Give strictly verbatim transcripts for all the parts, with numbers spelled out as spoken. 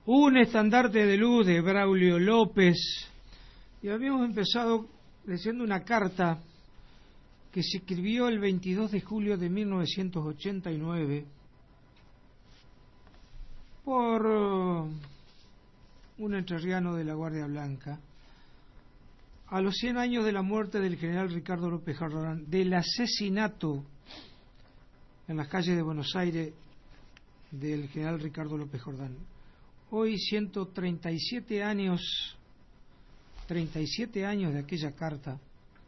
Un estandarte de luz de Braulio López. Y habíamos empezado leyendo una carta que se escribió el veintidós de julio de mil novecientos ochenta y nueve por uh, un entrerriano de la Guardia Blanca a los cien años de la muerte del general Ricardo López Jordán, del asesinato en las calles de Buenos Aires del general Ricardo López Jordán. Hoy, ciento treinta y siete años, treinta y siete años de aquella carta,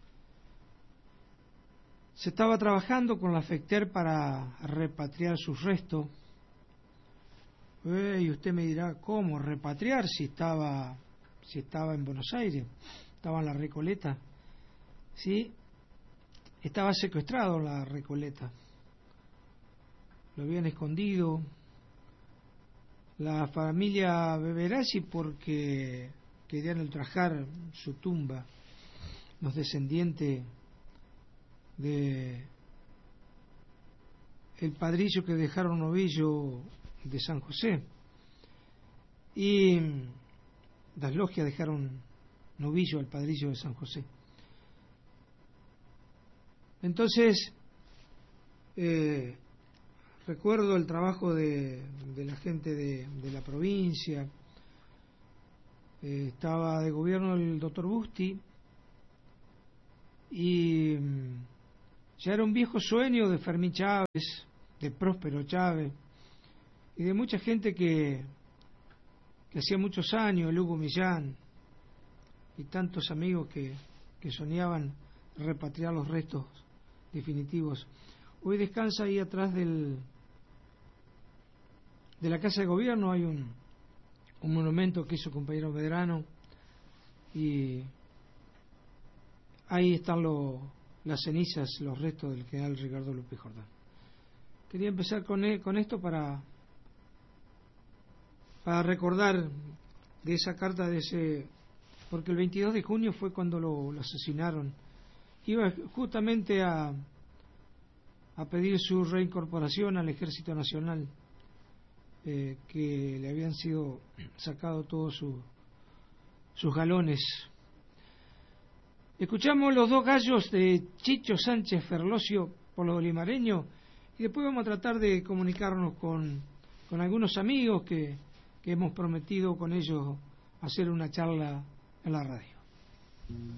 se estaba trabajando con la FECTER para repatriar sus restos. Eh, y usted me dirá, ¿cómo repatriar si estaba, si estaba en Buenos Aires? Estaba en la Recoleta. Sí, estaba secuestrado en la Recoleta. Lo habían escondido la familia Beberazzi porque querían ultrajar su tumba, los descendientes de el padrillo que dejaron novillo de San José, y las logias dejaron novillo al padrillo de San José. Entonces eh, recuerdo el trabajo de, de la gente de, de la provincia. Eh, estaba de gobierno el doctor Busti, y mm, ya era un viejo sueño de Fermín Chávez, de Próspero Chávez y de mucha gente que, que hacía muchos años, el Hugo Millán y tantos amigos que, que soñaban repatriar los restos definitivos. Hoy descansa ahí atrás del de la Casa de Gobierno, hay un, un monumento que hizo compañero Medrano, y ahí están lo, las cenizas, los restos del general Ricardo López Jordán. Quería empezar con, él, con esto para, para recordar de esa carta, de ese, porque el veintidós de junio fue cuando lo, lo asesinaron. Iba justamente a, a pedir su reincorporación al Ejército Nacional, eh, que le habían sido sacados todos su, sus galones. Escuchamos Los dos gallos de Chicho Sánchez Ferlosio por los olimareños, y después vamos a tratar de comunicarnos con, con algunos amigos que, que hemos prometido con ellos hacer una charla en la radio.